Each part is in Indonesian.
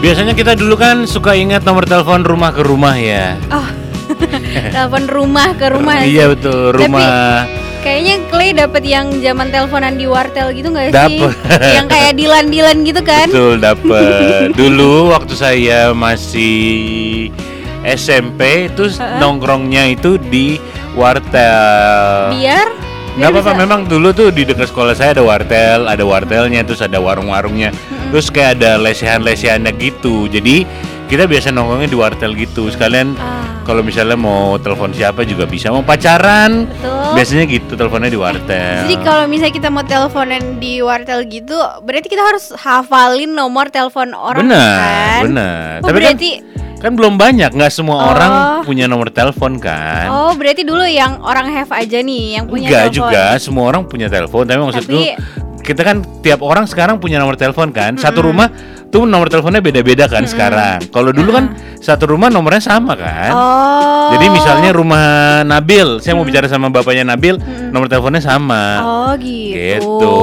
Biasanya kita dulu kan suka ingat nomor telepon rumah ke rumah ya. Oh, telepon rumah ke rumah. Iya betul, rumah. Kayaknya Clay dapet yang zaman teleponan di wartel gitu nggak sih? Dapet. Yang kayak Dilan gitu kan? Betul, dapet. Dulu waktu saya masih SMP itu nongkrongnya itu di wartel. Biar nggak apa-apa, memang dulu tuh di dekat sekolah saya ada wartelnya, terus ada warung-warungnya, terus kayak ada lesehan-lesehannya gitu. Jadi kita biasa nongkrongnya di wartel gitu. Sekalian kalau misalnya mau telepon siapa juga bisa, mau pacaran. Betul. Biasanya gitu teleponnya di wartel. Jadi kalau misalnya kita mau teleponan di wartel gitu, berarti kita harus hafalin nomor telepon orang kan? Benar. Oh, Tapi berarti kan belum banyak, nggak semua orang punya nomor telepon kan? Oh, berarti dulu yang orang have aja nih yang punya Enggak telepon. juga, semua orang punya telepon. Tapi maksudku kita kan tiap orang sekarang punya nomor telepon kan? Satu rumah tuh nomor teleponnya beda-beda kan sekarang. Kalau dulu kan satu rumah nomornya sama kan? Oh. Jadi misalnya rumah Nabil, saya mau bicara sama bapaknya Nabil, nomor teleponnya sama. Oh gitu. Gitu.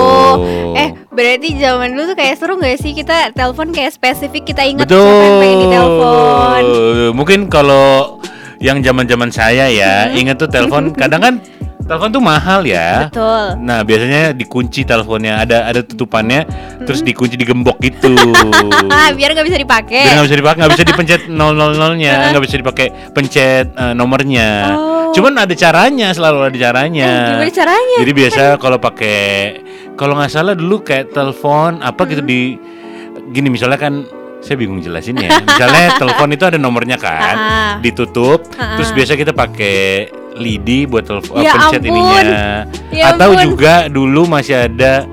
Berarti zaman dulu tuh kayak seru gak sih kita telepon kayak spesifik kita ingat Betul. siapa yang pengen ditelepon. Mungkin kalau yang zaman-zaman saya ya, ingat tuh telepon kadang kan telepon tuh mahal ya. Betul. Nah, biasanya dikunci teleponnya, ada tutupannya, terus dikunci digembok gitu. Biar nggak bisa dipakai. Biar nggak bisa dipakai, nggak bisa dipencet 000-nya, nggak bisa dipakai pencet nomornya. Cuman ada caranya, selalu ada caranya. Gimana caranya? Jadi biasa kalau nggak salah dulu kayak telepon apa gitu di gini, misalnya kan saya bingung jelasin ya. Misalnya telepon itu ada nomornya kan, ditutup, terus biasa kita pakai lidi buat pencet ininya. Ya Atau ampun. juga dulu masih ada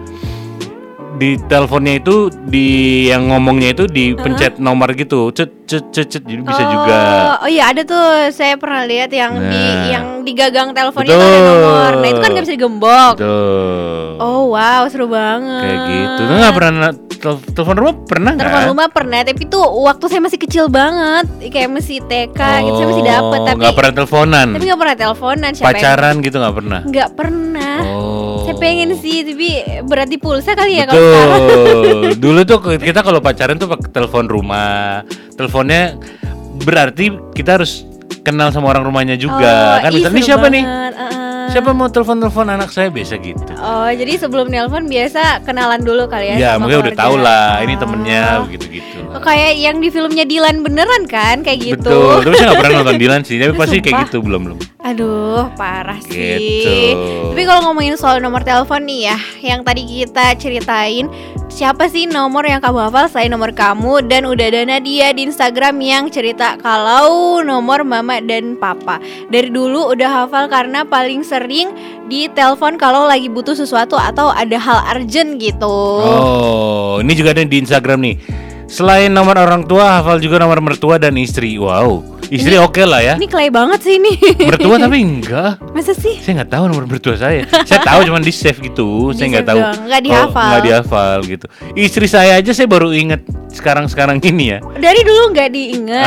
di teleponnya itu yang ngomongnya itu dipencet nomor gitu, cet, jadi bisa juga. Oh iya, ada tuh saya pernah lihat yang yang digagang teleponnya Betul. tuh ada nomor. Nah itu kan nggak bisa digembok. Betul. Oh wow, seru banget. Kayak gitu. Lu nggak pernah telepon rumah pernah nggak? Telepon rumah pernah, tapi tuh waktu saya masih kecil banget, kayak masih TK gitu, saya masih dapet. Tapi nggak pernah teleponan. Tapi nggak pernah teleponan. Pacaran gitu nggak pernah. Nggak pernah. Oh. Saya pengen sih, tapi berat di pulsa kali ya Betul. kalau sekarang. Dulu tuh kita kalau pacaran tuh pakai telepon rumah. Teleponnya berarti kita harus kenal sama orang rumahnya juga. Kan misalnya ini siapa nih? Siapa mau telepon anak saya, biasa gitu. Oh, jadi sebelum nelpon biasa kenalan dulu kali ya. Ya, sama mungkin udah keluarga. tahu lah ini temennya gitu-gitu. Kayak yang di filmnya Dilan beneran kan, kayak gitu. Betul. Tapi saya nggak pernah nonton Dilan sih, tapi pasti kayak Sumpah. gitu belum. Aduh, parah sih. Gitu. Tapi kalau ngomongin soal nomor telepon nih ya, yang tadi kita ceritain, siapa sih nomor yang kamu hafal selain nomor kamu? Dan udah ada Nadia di Instagram yang cerita kalau nomor mama dan papa. Dari dulu udah hafal karena paling sering ditelepon kalau lagi butuh sesuatu atau ada hal urgent gitu. Oh, ini juga ada di Instagram nih. Selain nomor orang tua, hafal juga nomor mertua dan istri. Wow, istri oke lah ya. Ini Clay banget sih ini. Mertua tapi enggak. Masa sih? Saya nggak tahu nomor mertua saya. Saya tahu cuman di save gitu. Saya nggak tahu. Nggak dihafal. Nggak dihafal gitu. Istri saya aja saya baru inget sekarang ini ya. Dari dulu nggak diingat.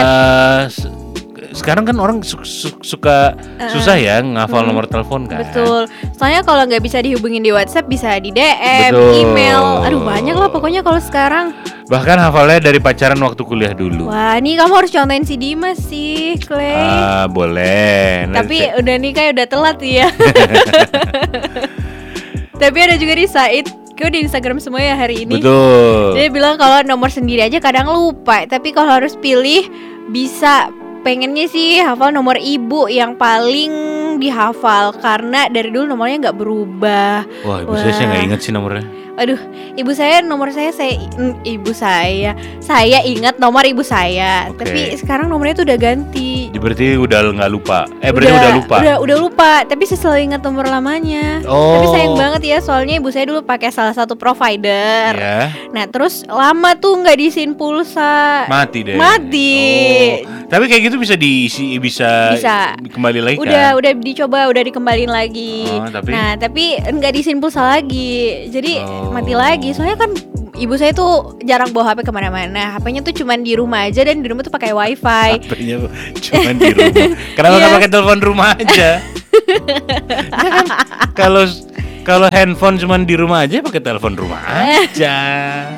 Sekarang kan orang suka susah ya ngafal nomor telepon kan. Betul. Soalnya kalau nggak bisa dihubungin di WhatsApp bisa di DM, Betul. email. Aduh banyak lah pokoknya kalau sekarang. Bahkan hafalnya dari pacaran waktu kuliah dulu. Wah, ini kamu harus contohin si Dimas sih, Clay. Boleh. Tapi udah nikah udah telat ya. Tapi ada juga di Said, kau di Instagram semua ya hari ini. Betul. Dia bilang kalau nomor sendiri aja kadang lupa, tapi kalau harus pilih bisa. Pengennya sih hafal nomor ibu yang paling dihafal karena dari dulu nomornya nggak berubah. Wah, ibu saya nggak ingat sih nomornya. Aduh, nomor saya ingat nomor ibu saya. Oke. Tapi sekarang nomornya tuh udah ganti. Berarti udah nggak lupa. Berarti udah lupa. Udah lupa, tapi saya selalu ingat nomor lamanya. Oh. Tapi sayang banget ya, soalnya ibu saya dulu pakai salah satu provider. Ya. Nah, terus lama tuh nggak diisiin pulsa. Mati deh. Mati. Oh. Tapi kayak gitu bisa diisi, bisa kembali lagi kan? Udah dicoba, udah dikembalin lagi. Oh, tapi? Nah, tapi nggak diisiin pulsa lagi. Jadi mati lagi. Soalnya kan ibu saya tuh jarang bawa HP kemana-mana. HP-nya tuh cuman di rumah aja dan di rumah tuh pakai WiFi. HP-nya cuma di rumah. Kenapa nggak pakai telepon rumah aja? Ya kan, kalau handphone cuma di rumah aja pakai telepon rumah aja.